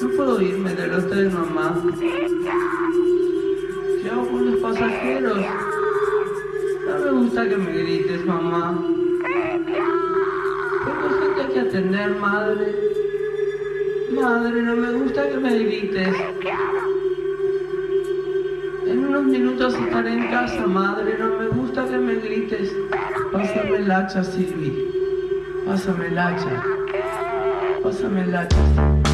puedo irme del hotel, mamá. ¿Qué hago con los pasajeros? No me gusta que me grites, mamá. Tengo gente que atender, madre. Madre, no me gusta que me grites. En unos minutos estaré en casa, madre. No me gusta que me grites. Pásame el hacha, Silvi. Pásame el hacha. Pásame el hacha.